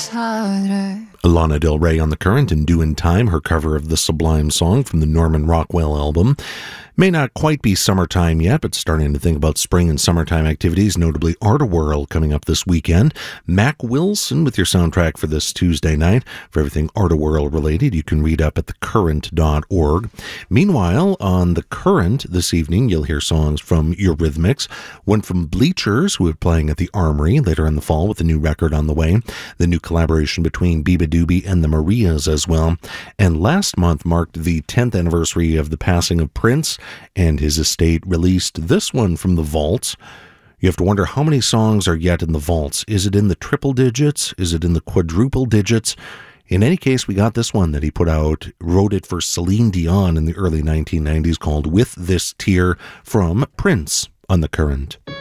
Lana Del Rey on The Current and Do in Time, her cover of the Sublime song from the Norman Rockwell album. May not quite be summertime yet, but starting to think about spring and summertime activities, notably Art-A-Whirl coming up this weekend. Mac Wilson with your soundtrack for this Tuesday night. For everything Art-A-Whirl related, you can read up at thecurrent.org. Meanwhile, on The Current this evening, you'll hear songs from Eurythmics, one from Bleachers, who are playing at the Armory later in the fall with a new record on the way, the new collaboration between Biba Doobie and the Marias as well. And last month marked the 10th anniversary of the passing of Prince, and his estate released this one from the vaults. You have to wonder how many songs are yet in the vaults. Is it in the triple digits? Is it in the quadruple digits? In any case, we got this one that he put out, wrote it for Celine Dion in the early 1990s, called With This Tear, from Prince on The Current.